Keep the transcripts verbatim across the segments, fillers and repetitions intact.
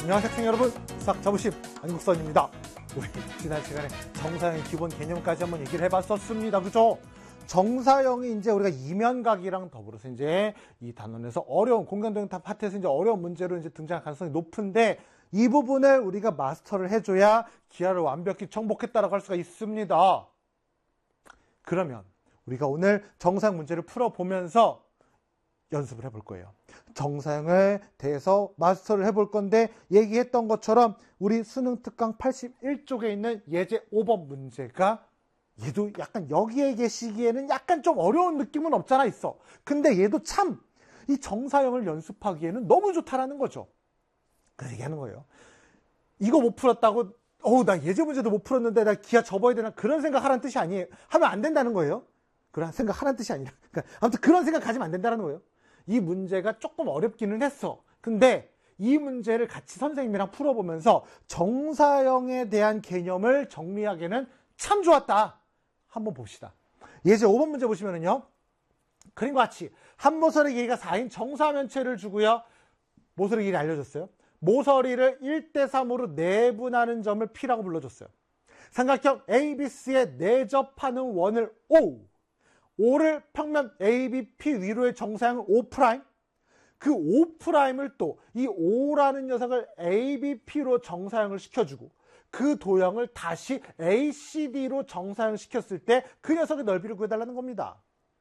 안녕하세요 학생 여러분, 싹 잡으심 안국선입니다. 우리 지난 시간에 정사형 기본 개념까지 한번 얘기를 해봤었습니다. 그죠? 정사형이 이제 우리가 이면각이랑 더불어서 이제 이 단원에서 어려운 공간도형 파트에서 이제 어려운 문제로 이제 등장할 가능성이 높은데, 이 부분을 우리가 마스터를 해줘야 기하를 완벽히 정복했다라고 할 수가 있습니다. 그러면 우리가 오늘 정사형 문제를 풀어보면서 연습을 해볼 거예요. 정사형에 대해서 마스터를 해볼 건데, 얘기했던 것처럼 우리 수능 특강 팔십일 쪽에 있는 예제 오 번 문제가 얘도 약간 여기에 계시기에는 약간 좀 어려운 느낌은 없잖아 있어. 근데 얘도 참 이 정사형을 연습하기에는 너무 좋다라는 거죠. 그래서 얘기하는 거예요. 이거 못 풀었다고 어우 나 예제 문제도 못 풀었는데 나 기하 접어야 되나, 그런 생각하라는 뜻이 아니에요. 하면 안 된다는 거예요. 그런 생각하라는 뜻이 아니라, 그러니까 아무튼 그런 생각 가지면 안 된다는 거예요. 이 문제가 조금 어렵기는 했어. 근데 이 문제를 같이 선생님이랑 풀어보면서 정사형에 대한 개념을 정리하기에는 참 좋았다. 한번 봅시다. 예제 오 번 문제 보시면은요, 그림과 같이 한 모서리 길이가 사인 정사면체를 주고요, 모서리 길이 알려줬어요. 모서리를 일 대 삼으로 내분하는 점을 P라고 불러줬어요. 삼각형 에이비씨에 내접하는 원을 O, O를 평면 에이비피 위로의 정사형을 O', 그 O'을 또 이 O라는 녀석을 에이비피로 정사형을 시켜주고, 그 도형을 다시 에이씨디로 정사형 시켰을 때 그 녀석의 넓이를 구해달라는 겁니다.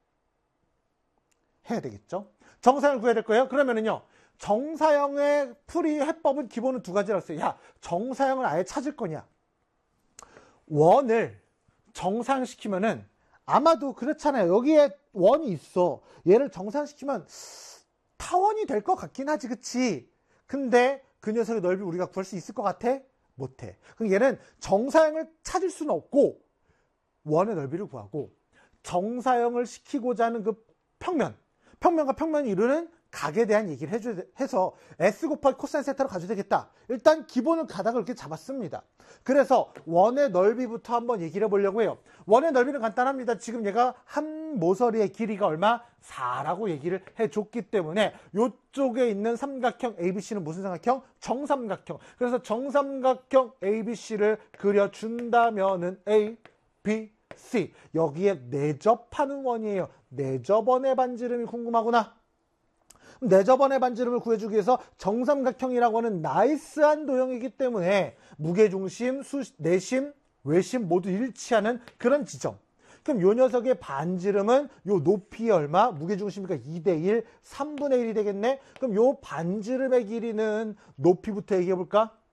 해야 되겠죠? 정사형을 구해야 될 거예요. 그러면은요, 정사형의 풀이 해법은 기본은 두 가지라고 했어요. 야, 정사형을 아예 찾을 거냐? 원을 정사형시키면은 아마도 그렇잖아요. 여기에 원이 있어. 얘를 정사형시키면 타원이 될 것 같긴 하지, 그치? 근데 그 녀석의 넓이 우리가 구할 수 있을 것 같아? 못해. 그럼 얘는 정사형을 찾을 수는 없고 원의 넓이를 구하고, 정사형을 시키고자 하는 그 평면, 평면과 평면이 이루는 각에 대한 얘기를 해줘, 해서 S 곱하기 코사인 세타로 가져도 되겠다. 일단 기본은 가닥을 이렇게 잡았습니다. 그래서 원의 넓이부터 한번 얘기를 해보려고 해요. 원의 넓이는 간단합니다. 지금 얘가 한 모서리의 길이가 얼마? 사라고 얘기를 해줬기 때문에 이쪽에 있는 삼각형 에이비씨는 무슨 삼각형? 정삼각형. 그래서 정삼각형 에이비씨를 그려준다면은 A, B, C. 여기에 내접하는 원이에요. 내접원의 반지름이 궁금하구나. 내접원의 반지름을 구해주기 위해서 정삼각형이라고 하는 나이스한 도형이기 때문에 무게중심, 수, 내심, 외심 모두 일치하는 그런 지점. 그럼 요 녀석의 반지름은 요 높이 얼마? 무게중심이니까 이 대 일, 삼분의 일이 되겠네. 그럼 요 반지름의 길이는 높이부터 얘기해 볼까?